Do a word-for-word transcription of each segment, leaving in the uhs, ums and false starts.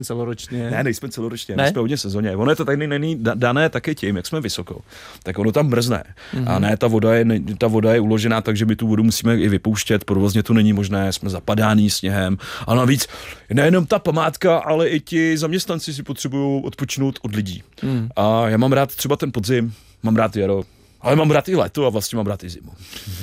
celoročně. Ne, nejsme celoročně, ne? my jsme hodně sezóně. Ono je to tady není dané taky tím, jak jsme vysoko, tak ono tam mrzne. Mm-hmm. A ne, ta voda, je, ta voda je uložená tak, že my tu vodu musíme i vypouštět, provozně to není možné, jsme zapadáni sněhem. A navíc nejenom ta památka, ale i ti zaměstnanci si potřebují odpočinout od lidí. Mm. A já mám rád třeba ten podzim, mám rád jaro, ale mám rád i léto a vlastně mám rád i zimu.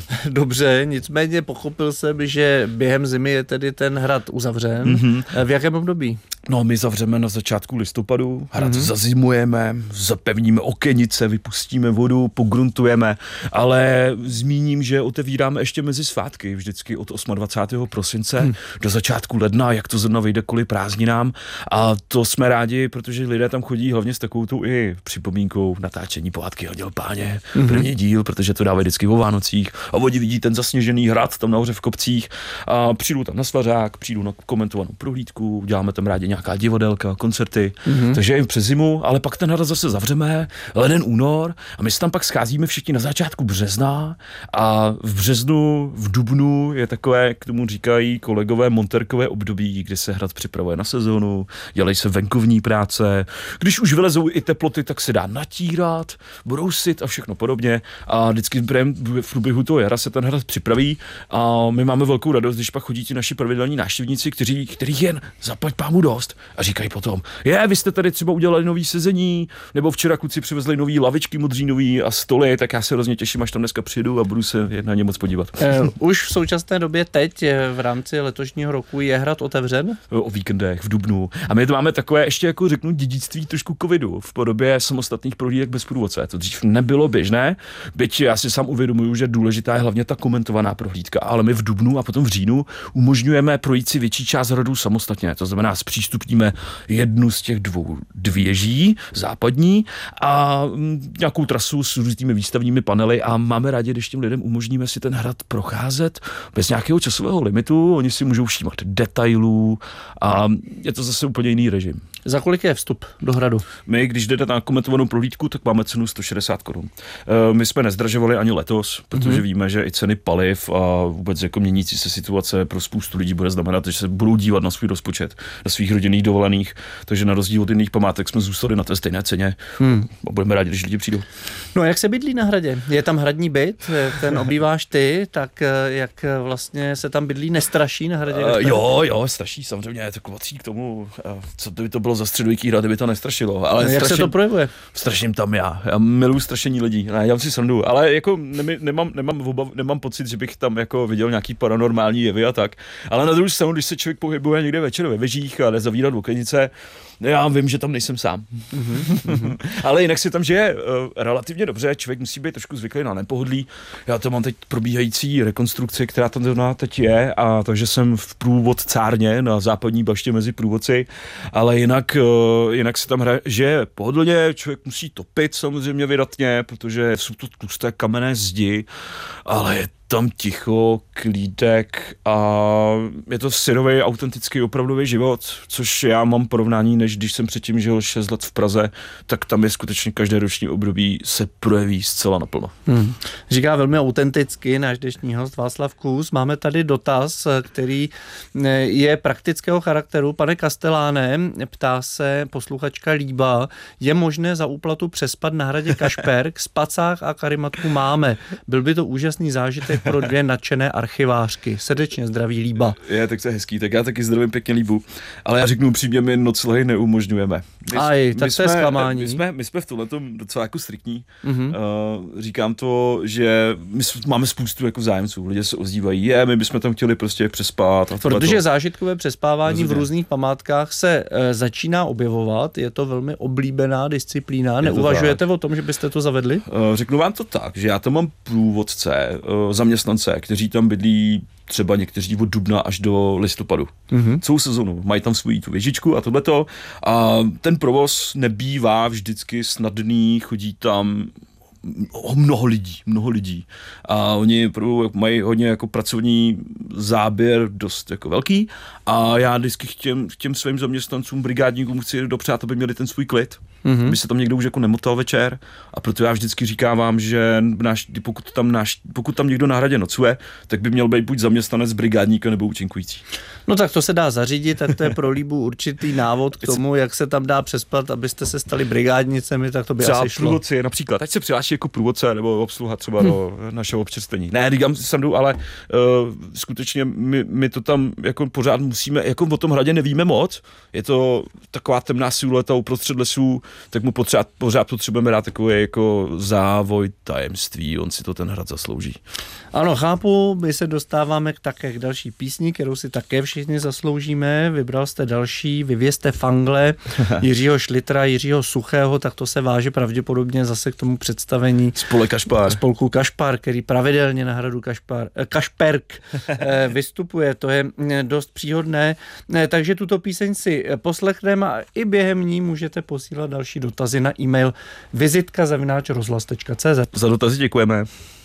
Dobře, nicméně pochopil jsem, že během zimy je tedy ten hrad uzavřen. Mm-hmm. V jakém období? No, my zavřeme na začátku listopadu, hrad mm-hmm. zazimujeme, zapevníme okenice, vypustíme vodu, pogruntujeme, ale zmíním, že otevíráme ještě mezi svátky, vždycky od dvacátého osmého prosince mm. do začátku ledna, jak to zrovna vyjde kvůli prázdninám, a to jsme rádi, protože lidé tam chodí hlavně s takovou tu i připomínkou natáčení Pohádky Anděl Páně, mm-hmm. první díl, protože to dávají vždycky o Vánocích a oni vidí ten zasněžený hrad tam nahoře v kopcích a přijdou tam na svařák, přijdou na komentovanou prohlídku, děláme tam rádi nějaká divadelka, koncerty, mm-hmm. takže i přes zimu, ale pak ten hrad zase zavřeme, leden, únor, a my se tam pak scházíme všichni na začátku března a v březnu, v dubnu je takové, k tomu říkají kolegové, monterkové období, kdy se hrad připravuje na sezónu, dělají se venkovní práce, když už vylezou i teploty, tak se dá natírat, brousit a všechno podobně, a vždycky v průběhu toho jara se ten hrad připraví a my máme velkou radost, když pak chodí ti naši pravidelní návštěvníci, kteří, kterých jen zaplať pámu dost, a říkají potom, je, vy jste tady třeba udělali nový sezení, nebo včera kluci přivezli nový lavičky modřínový a stoly, tak já se hrozně těším, až tam dneska přijedu a budu se na ně moc podívat. Uh, už v současné době teď v rámci letošního roku je hrad otevřen? O víkendech, v dubnu. A my to máme takové ještě, jako řeknu, dědictví trošku covidu v podobě samostatných prohlídek bez průvodce. To dřív nebylo běžné, byť já si sám uvědomuju, že důležitá je hlavně ta komentovaná prohlídka, ale my v dubnu a potom v říjnu umožňujeme projít si větší část hradu samostatně. To znamená, zpřístupníme jednu z těch dvou dvěží, západní, a nějakou trasu s různými výstavními panely, a máme rádi, když těm lidem umožníme si ten hrad procházet bez nějakého časového limitu, oni si můžou všímat detailů a je to zase úplně jiný režim. Za kolik je vstup do hradu? My, když jdete na komentovanou prohlídku, tak máme cenu sto šedesát korun. My jsme nezdražovali ani letos, protože mm-hmm. víme, že i ceny paliv a vůbec jako měnící se situace pro spoustu lidí bude znamenat, že se budou dívat na svůj rozpočet, na svých rodinných dovolených, takže na rozdíl od jiných památek jsme zůstali na té stejné ceně hmm. a budeme rádi, když lidi přijdou. No, jak se bydlí na hradě? Je tam hradní byt, ten obýváš ty, tak jak vlastně se tam bydlí, nestraší na hradě? Uh, jo, jo, straší samozřejmě, to patří k tomu, co by to bylo za středověký hrad, kdyby to nestrašilo. Ale no, jak straším, se to projevuje? Straším tam já, já miluji strašení lidí, ne, já si srandu, ale jako ne, nemám, nemám, obav, nemám pocit, že bych tam jako viděl nějaký paranormální jevy a tak, ale na druhou stranu, když se člověk pohybuje někde večer ve vežích a nezavírat okenice, já vím, že tam nejsem sám. Mm-hmm. Ale jinak si tam žije uh, relativně dobře, člověk musí být trošku zvyklý na nepohodlí. Já to mám teď probíhající rekonstrukci, která tam zrovna teď je, a takže jsem v průvodcárně na západní baště mezi průvodci, ale jinak, uh, jinak se tam hraje, žije pohodlně, člověk musí topit samozřejmě vydatně, protože jsou to tlusté kamenné zdi, ale je tam ticho, klídek a je to syrový, autentický, opravdový život, což já mám porovnání, než když jsem předtím žil šest let v Praze, tak tam je skutečně každé roční období se projeví zcela naplno. Hmm. Říká velmi autenticky náš dnešní host Václav Kus. Máme tady dotaz, který je praktického charakteru. Pane Kasteláne, ptá se posluchačka Líba, je možné za úplatu přespat na hradě Kašperk, spacák a karimatku máme. Byl by to úžasný zážitek pro dvě nadšené archivářky. Srdečně zdraví Líba. Je, tak to je hezký, tak já taky zdravím pěkně Líbu, ale já řeknu upřímně, my noclehy neumožňujeme. My, Aj, tak my to je zklamání. My jsme, my jsme v tomhletom docela jako striktní. Mm-hmm. Uh, říkám to, že my máme spoustu jako zájemců, lidé se ozývají, je, my bychom tam chtěli prostě přespat. A protože to. Zážitkové přespávání Rozumím. v různých památkách se e, začíná objevovat, je to velmi oblíbená disciplína. Neuvažujete o tom, že byste to zavedli? Uh, řeknu vám to tak, že já tam mám průvodce, uh, zaměstnance, kteří tam bydlí třeba někteří od dubna až do listopadu. Mm-hmm. Celou sezonu. Mají tam svou tu věžičku a tohleto. A ten provoz nebývá vždycky snadný, chodí tam mnoho lidí, mnoho lidí. A oni mají hodně jako pracovní záběr dost jako velký a já vždycky k těm, k těm svým zaměstnancům, brigádníkům chci dopřát, aby měli ten svůj klid, mm-hmm. aby se tam někdo už jako nemotal večer a proto já vždycky říkávám, že náš, pokud, tam náš, pokud tam někdo na hradě nocuje, tak by měl být buď zaměstnanec brigádníka nebo účinkující. No tak to se dá zařídit, tak to je pro Líbu určitý návod k tomu, jak se tam dá přespat, abyste se stali brigádnicemi, tak to by třeba asi šlo. Průvodci například, ať se přihlásí jako průvodce nebo obsluha třeba hmm. do našeho občerstvení. Ne, říkám sandu, ale uh, skutečně my, my to tam jako pořád musíme, jako o tom hradě nevíme moc, je to taková temná silueta uprostřed lesů, tak mu pořád, pořád potřebujeme dát takové jako závoj tajemství, on si to ten hrad zaslouží. Ano, chápu, my se dostáváme k také k další písni, kterou si také všichni zasloužíme. Vybral jste další, Vyvězte fangle Jiřího Šlitra, Jiřího Suchého, tak to se váže pravděpodobně zase k tomu představení Spolek Kašpar. Spolku Kašpar, který pravidelně na hradu Kašpar, Kašperk vystupuje. To je dost příhodné. Takže tuto píseň si poslechneme a i během ní můžete posílat další dotazy na e-mail vizitka zavináč rozhlas tečka cé zet. Za dotazy děkujeme.